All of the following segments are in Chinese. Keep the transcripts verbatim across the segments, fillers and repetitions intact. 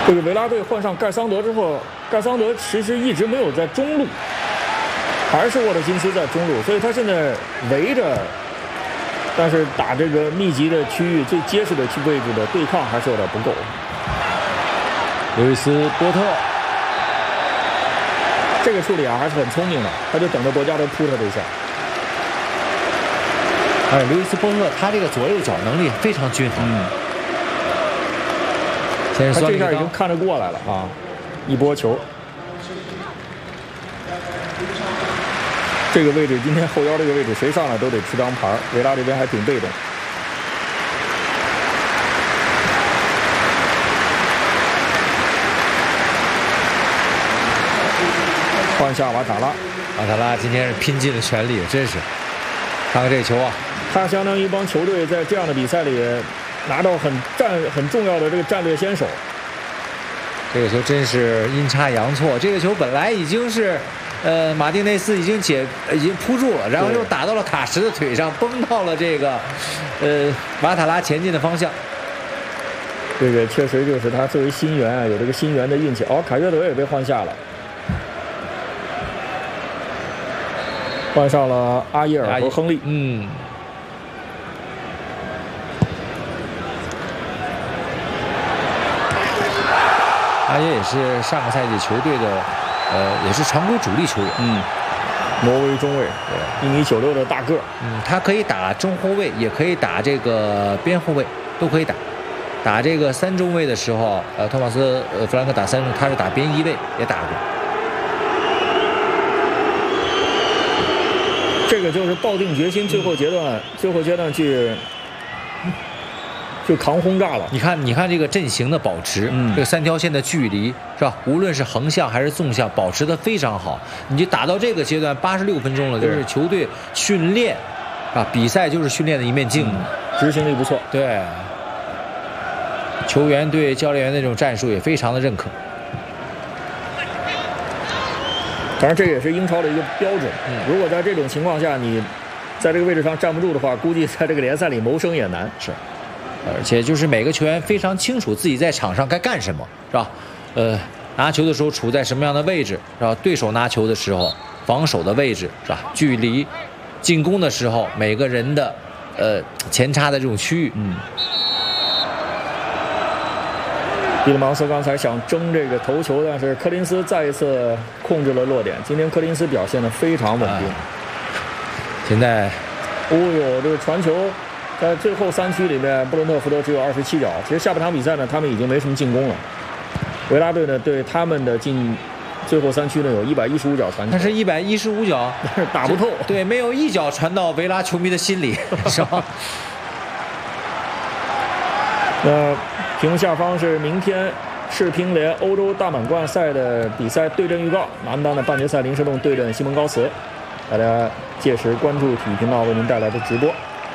这个维拉队换上盖桑德之后，盖桑德其实一直没有在中路，还是沃特金斯在中路，所以他现在围着，但是打这个密集的区域、最结实的区位置的对抗还是有点不够。 刘易斯·波特， 这个处理啊还是很聪明的，他就等着博加德扑他这一下。 哎，刘易斯·波特他这个左右脚能力非常均衡。 嗯。 他这下已经看得过来了啊！一波球，这个位置今天后腰这个位置谁上来都得吃张牌。维拉这边还挺被动。换下瓦塔拉， 瓦塔拉今天是拼尽了全力，真是。看看这个球啊， 他相当于帮球队在这样的比赛里。 拿到很战很重要的这个战略先手， 这个球真是阴差阳错。这个球本来已经是，呃，马丁内斯已经解已经扑住了，然后又打到了卡什的腿上，崩到了这个，呃，瓦塔拉前进的方向。 这个确实就是他作为新援啊，有这个新援的运气。哦，凯约德也被换下了，换上了阿耶尔和亨利。 嗯。 阿耶也是上个赛季球队的，呃，也是常规主力球员。 嗯，挪威中卫，对，一米九六的大个儿。 嗯，他可以打中后卫，也可以打这个边后卫，都可以打。打这个三中卫的时候，呃，托马斯呃弗兰克打三中，他是打边翼位也打过。 这个就是抱定决心，最后阶段，嗯、最后阶段去。 就扛轰炸了。 你看，你看这个阵型的保持，嗯，这个三条线的距离是吧？无论是横向还是纵向，保持得非常好。你就打到这个阶段，八十六分钟了，就是球队训练啊，比赛就是训练的一面镜子， 嗯、执行力不错。 对，球员对教练员的这种战术也非常的认可。 当然，这也是英超的一个标准。嗯，如果在这种情况下你在这个位置上站不住的话，估计在这个联赛里谋生也难。 是。 而且就是每个球员非常清楚自己在场上该干什么，是吧？呃，拿球的时候处在什么样的位置，是吧？对手拿球的时候，防守的位置，是吧？距离，进攻的时候，每个人的呃前插的这种区域，嗯。 蒂勒芒斯刚才想争这个头球，但是柯林斯再一次控制了落点。今天柯林斯表现得非常稳定。 啊、现在， 哦呦，这个传球。 在最后三区里面，布伦特福德只有二十七脚。其实下半场比赛呢，他们已经没什么进攻了。维拉队呢，对他们的进最后三区呢，有一百一十五脚传球。 但是一百一十五脚， 但是打不透。 对，没有一脚传到维拉球迷的心里，是吧？ 那屏幕下方是明天世乒联欧洲大满贯赛的比赛对阵预告。男单的半决赛林士栋对阵西蒙高茨，大家届时关注体育频道为您带来的直播。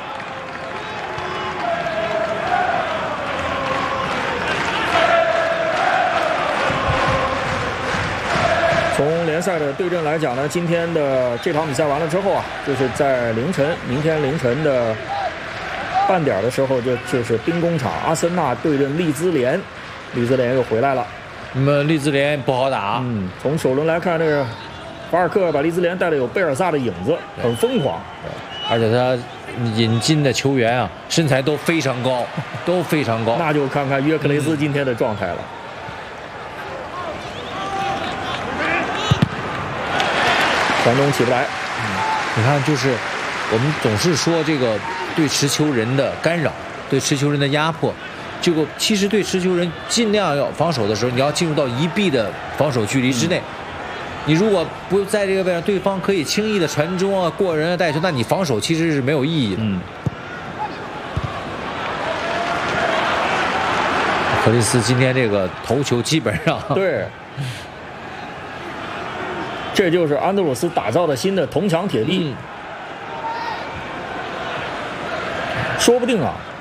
从联赛的对阵来讲呢，今天的这场比赛完了之后啊，就是在凌晨，明天凌晨的半点的时候就，就就是兵工厂阿森纳对阵利兹联，利兹联又回来了。 那么利兹联不好打， 嗯，从首轮来看，这个法尔克把利兹联带的有贝尔萨的影子，很疯狂， 而且他引进的球员啊，身材都非常高，都非常高。 那就看看约克雷斯今天的状态了。 传中起不来， 嗯，你看，就是我们总是说这个对持球人的干扰，对持球人的压迫，这个其实对持球人尽量要防守的时候，你要进入到一臂的防守距离之内。嗯、你如果不在这个位置，对方可以轻易的传中啊、过人啊、带球，那你防守其实是没有意义的。嗯。克里斯今天这个头球基本上对。这就是安德鲁斯打造的新的铜墙铁壁，嗯、说不定啊，